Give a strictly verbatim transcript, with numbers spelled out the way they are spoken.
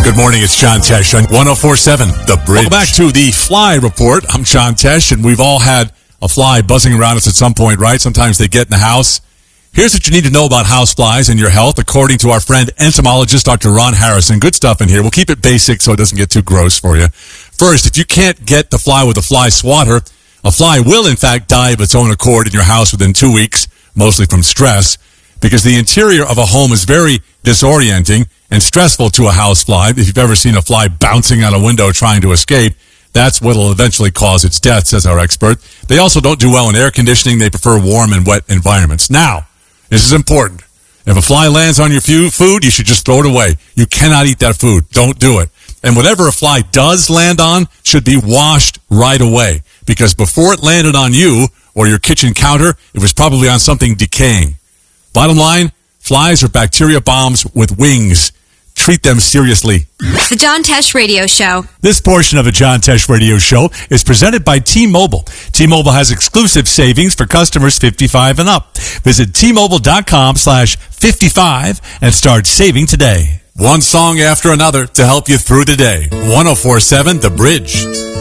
Good morning, it's John Tesh on one oh four point seven, The Bridge. Welcome back to the Fly Report. I'm John Tesh, and we've all had a fly buzzing around us at some point, right? Sometimes they get in the house. Here's what you need to know about house flies and your health, according to our friend entomologist, Doctor Ron Harrison. Good stuff in here. We'll keep it basic so it doesn't get too gross for you. First, if you can't get the fly with a fly swatter, a fly will, in fact, die of its own accord in your house within two weeks, mostly from stress, because the interior of a home is very disorienting and stressful to a house fly. If you've ever seen a fly bouncing out a window trying to escape, that's what will eventually cause its death, says our expert. They also don't do well in air conditioning. They prefer warm and wet environments. Now, this is important. If a fly lands on your food, you should just throw it away. You cannot eat that food. Don't do it. And whatever a fly does land on should be washed right away, because before it landed on you or your kitchen counter, it was probably on something decaying. Bottom line, flies are bacteria bombs with wings. Treat them seriously. The John Tesh Radio Show. This portion of the John Tesh Radio Show is presented by T-Mobile. T-Mobile has exclusive savings for customers fifty-five and up. Visit T-Mobile.com slash 55 and start saving today. One song after another to help you through the day. one oh four point seven, The Bridge.